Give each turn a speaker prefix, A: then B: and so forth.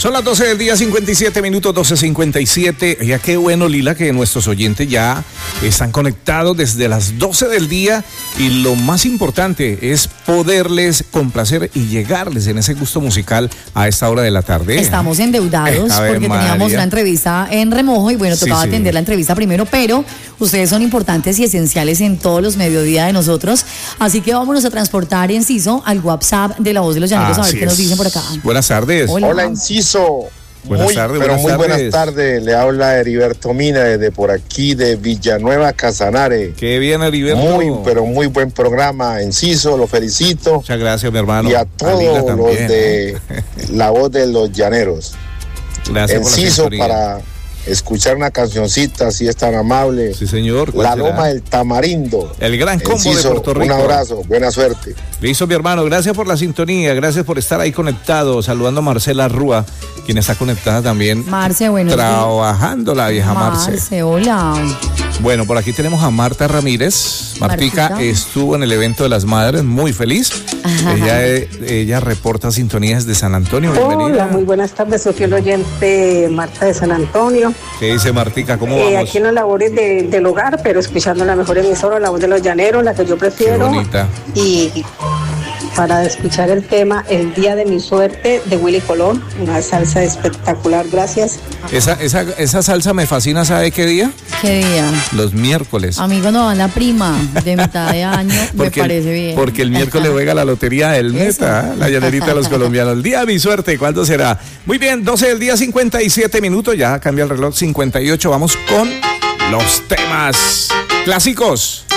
A: Son las 12 del día, 57 minutos, 12:57. Ya qué bueno, Lila, que nuestros oyentes ya están conectados desde las 12 del día y lo más importante es poderles complacer y llegarles en ese gusto musical a esta hora de la tarde.
B: Estamos endeudados porque teníamos una entrevista en remojo y bueno, tocaba atender la entrevista primero, pero ustedes son importantes y esenciales en todos los mediodías de nosotros, así que vámonos a transportar Enciso al WhatsApp de La Voz de los Llaneros a ver qué nos dicen por acá.
A: Buenas tardes.
C: Hola Enciso.
A: Buenas tardes.
C: Buenas tardes. Le habla Heriberto Mina desde por aquí de Villanueva Casanare.
A: Qué bien, Heriberto.
C: Muy buen programa, Enciso, lo felicito.
A: Muchas gracias, mi hermano.
C: Y a todos los de La Voz de los Llaneros.
A: Gracias,
C: Enciso, para escuchar una cancioncita, si es tan amable.
A: Sí, señor.
C: La Loma del Tamarindo.
A: El gran combo
C: Enciso,
A: de Puerto Rico.
C: Un abrazo, buena suerte.
A: Listo, mi hermano, gracias por la sintonía, gracias por estar ahí conectado, saludando a Marcela Rúa, quien está conectada también.
B: Marce, bueno.
A: Trabajando la vieja Marce.
B: Marce, hola.
A: Bueno, por aquí tenemos a Marta Ramírez. Martica estuvo en el evento de las madres, muy feliz. Ella reporta sintonías de San Antonio. Bienvenida.
D: Hola, muy buenas tardes, soy fiel oyente Marta de San Antonio.
A: ¿Qué dice Martica? ¿Cómo vamos?
D: Aquí en las labores del hogar, pero escuchando la mejor emisora, La Voz de los Llaneros, la que yo prefiero.
A: Qué bonita.
D: Y para escuchar el tema El Día de mi Suerte de Willy Colón, una salsa espectacular, gracias.
A: Esa salsa me fascina, ¿sabe qué día?
B: ¿Qué día?
A: Los miércoles.
B: A mí cuando van la prima de mitad de año me parece bien.
A: Porque el miércoles juega la lotería del Meta, la llanerita de los colombianos. El día de mi suerte, ¿cuándo será? Muy bien, 12 del día, 57 minutos, ya cambia el reloj, 58. Vamos con los temas clásicos.